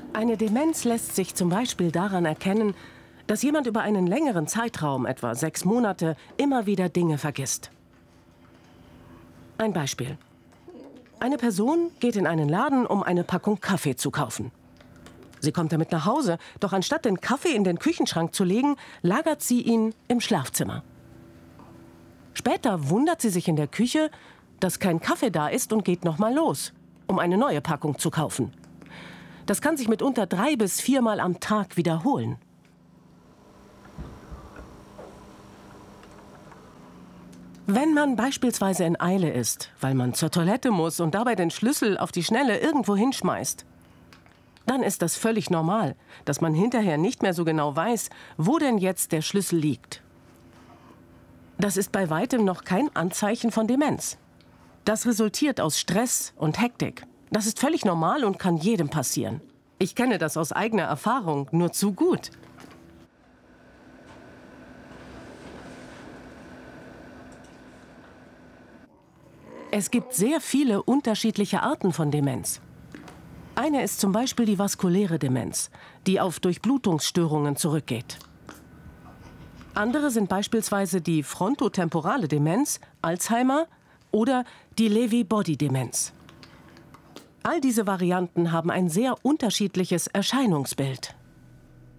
Eine Demenz lässt sich zum Beispiel daran erkennen, dass jemand über einen längeren Zeitraum, etwa 6 Monate, immer wieder Dinge vergisst. Ein Beispiel. Eine Person geht in einen Laden, um eine Packung Kaffee zu kaufen. Sie kommt damit nach Hause, doch anstatt den Kaffee in den Küchenschrank zu legen, lagert sie ihn im Schlafzimmer. Später wundert sie sich in der Küche, dass kein Kaffee da ist und geht nochmal los, um eine neue Packung zu kaufen. Das kann sich mitunter 3 bis 4 Mal am Tag wiederholen. Wenn man beispielsweise in Eile ist, weil man zur Toilette muss und dabei den Schlüssel auf die Schnelle irgendwo hinschmeißt, dann ist das völlig normal, dass man hinterher nicht mehr so genau weiß, wo denn jetzt der Schlüssel liegt. Das ist bei weitem noch kein Anzeichen von Demenz. Das resultiert aus Stress und Hektik. Das ist völlig normal und kann jedem passieren. Ich kenne das aus eigener Erfahrung nur zu gut. Es gibt sehr viele unterschiedliche Arten von Demenz. Eine ist zum Beispiel die vaskuläre Demenz, die auf Durchblutungsstörungen zurückgeht. Andere sind beispielsweise die frontotemporale Demenz, Alzheimer oder die Lewy-Body-Demenz. All diese Varianten haben ein sehr unterschiedliches Erscheinungsbild.